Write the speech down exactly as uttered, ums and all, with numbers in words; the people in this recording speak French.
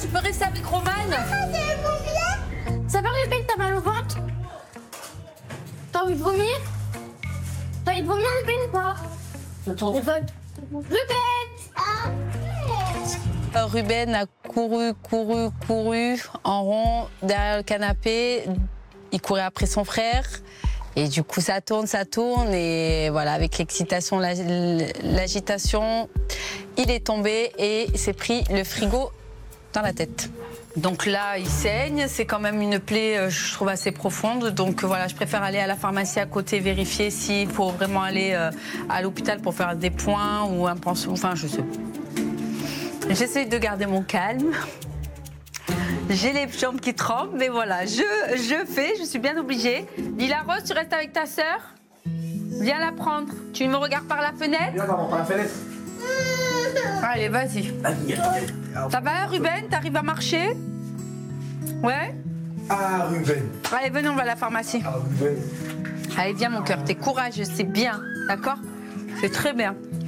tu peux rester avec Roman. Ça va, Ruben, t'as mal au ventre? T'as envie de vomir? T'as envie de vomir, Ruben, ou pas? Ruben Ruben Euh, Ruben a couru, couru, couru en rond derrière le canapé. Il courait après son frère. Et du coup, ça tourne, ça tourne. Et voilà, avec l'excitation, la- l'agitation, il est tombé et s'est pris le frigo dans la tête. Donc là, il saigne. C'est quand même une plaie, euh, je trouve, assez profonde. Donc euh, voilà, je préfère aller à la pharmacie à côté, vérifier s'il faut vraiment aller euh, à l'hôpital pour faire des points ou un pansement. Enfin, je sais pas. J'essaie de garder mon calme. J'ai les jambes qui tremblent, mais voilà, je, je fais, je suis bien obligée. Lila Rose, tu restes avec ta sœur? Viens la prendre. Tu me regardes par la fenêtre? Viens, maman, par la fenêtre. Allez, vas-y. Ça va, Ruben? T'arrives à marcher? Ouais? Ah, Ruben. Allez, venez, on va à la pharmacie. Ah, Ruben. Allez, viens, mon cœur, t'es courageux, c'est bien, d'accord? C'est très bien.